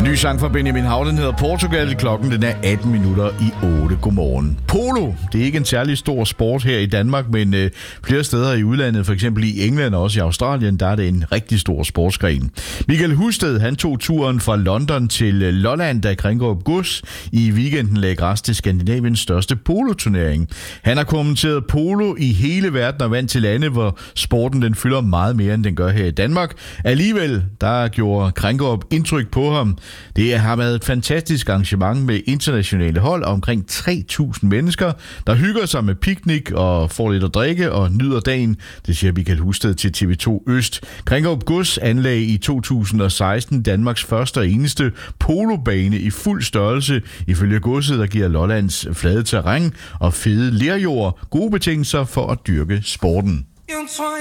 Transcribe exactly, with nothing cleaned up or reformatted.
Ny sang fra Benjamin Hav, den hedder Portugal. Klokken den er atten minutter i otte. Godmorgen. Polo, det er ikke en særlig stor sport her i Danmark, men øh, flere steder i udlandet, for eksempel i England og også i Australien, der er det en rigtig stor sportsgren. Michael Husted, han tog turen fra London til Lolland, da Kringgaard Gods i weekenden lagde græs til Skandinaviens største poloturnering. Han har kommenteret polo i hele verden og vandt til lande, hvor sporten den fylder meget mere, end den gør her i Danmark. Alligevel, der gjorde Kringgaard indtryk på ham. Det har været et fantastisk arrangement med internationale hold og omkring tre tusind mennesker, der hygger sig med piknik og får lidt at drikke og nyder dagen. Det siger Michael Husted til T V to Øst. Kringgaard Gods anlagde i to tusind og seksten Danmarks første og eneste polobane i fuld størrelse. Ifølge godset, der giver Lollands flade terræn og fede lerjord gode betingelser for at dyrke sporten.